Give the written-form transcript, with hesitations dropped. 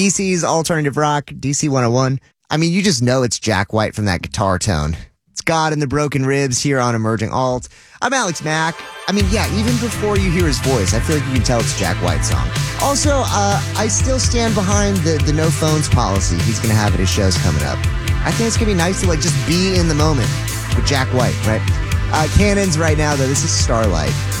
DC's alternative rock, DC 101. I mean, you just know it's Jack White from that guitar tone. It's God and the Broken Ribs here on Emerging Alt. I'm Alex Mack. I mean, yeah, even before you hear his voice, I feel like you can tell it's a Jack White song. Also, I still stand behind the no phones policy he's going to have at his shows coming up. I think it's going to be nice to just be in the moment with Jack White, right? Cannons right now, though. This is Starlight.